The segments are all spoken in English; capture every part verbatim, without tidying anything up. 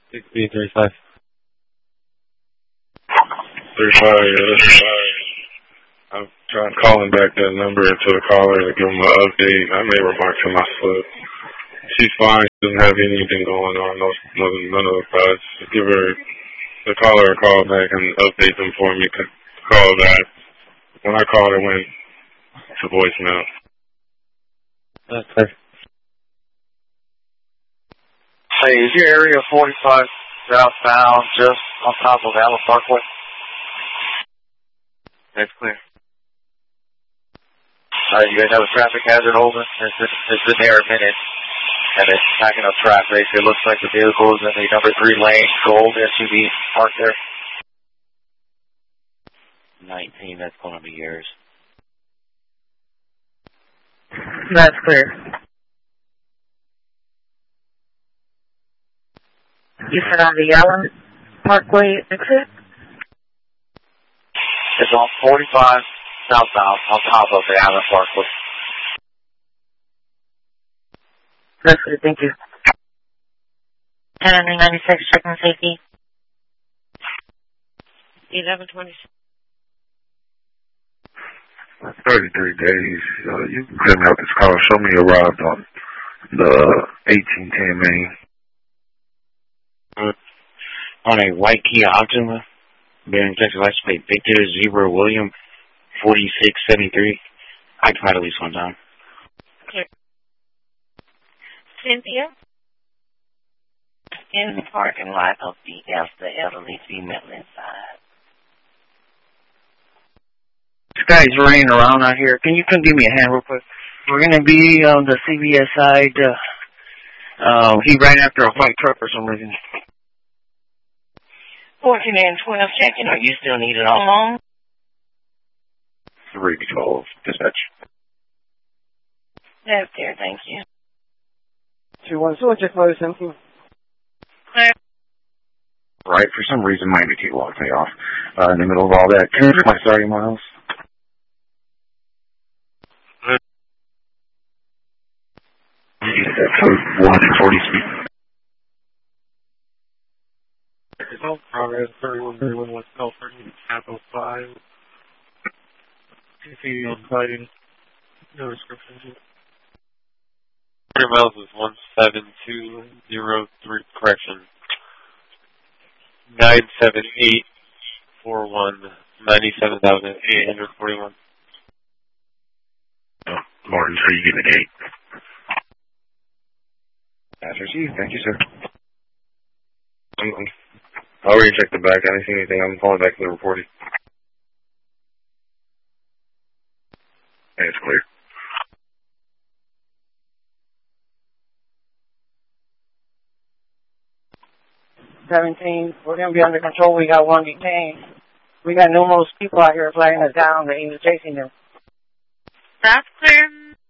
six B three five. three five, yeah, that's fine. I'm trying calling back that number to the caller to give him an update. I made remarks on my slip. She's fine. She doesn't have anything going on. No, none, none of those guys. Just give her, the caller a call back and update them for me. Call that. When I called, it went to voicemail. That's clear. Hey, is your area forty-five southbound just on top of Allen Parkway? That's clear. Alright, you guys have a traffic hazard over? It's been, it's been there a minute, and it's backing up traffic. It looks like the vehicle is in the number three lane, gold S U V parked there. nineteen, that's going to be yours. That's clear. You said on the Allen Parkway exit? It's on forty-five southbound on top of the Allen Parkway. That's good, thank you. ten ninety-six, checking safety. eleven twenty-six. thirty-three days. Uh, you can send me out this call. Show me you arrived on the eighteen ten main. Uh, on a white Kia Optima, bearing Texas license plate Victor Zebra William forty-six seventy-three. I tried at least one time. Okay. Cynthia? In the parking lot of the the elderly female inside. This guy's running around out here. Can you come give me a hand real quick? We're going to be on the C V S side. Uh, uh, he ran after a white truck for some reason. fourteen and twelve checking. Are you still needed all along? three twelve, dispatch. That's there, thank you. two one two, just load something. Clear. Right, for some reason my indicator locked me off. Uh, in the middle of all that, can you read my thirty miles? one forty speed. Result progress thirty-one thirty-one West Belford, Apple five. T C on sighting. No description. thirty miles is one seven two zero three, correction. nine seven eight four one, ninety-seven thousand eight hundred forty-one. Oh, Martin, so you give it eight. That's received. Thank you, sir. I'm, I'm, I already checked the back. I didn't see anything. I'm calling back to the reporting. And it's clear. seventeen, we're going to be under control. We got one detained. We got numerous people out here flagging us down that he was chasing them. That's clear.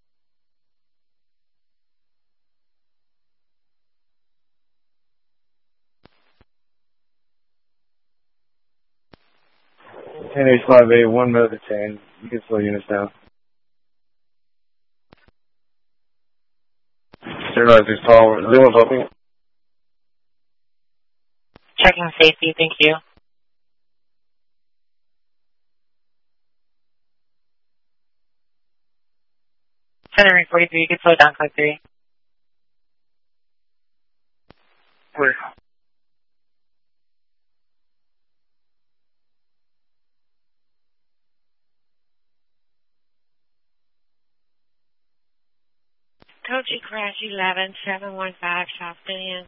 ten H five eight, one minute detained. You can slow units down. Sterilize this call. Zealand's helping. Checking safety, thank you. Center forty-three, you can slow down, click three. Clear. Koji Crash eleven seven one five South Bend.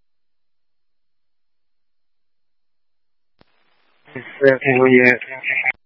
Where are you at?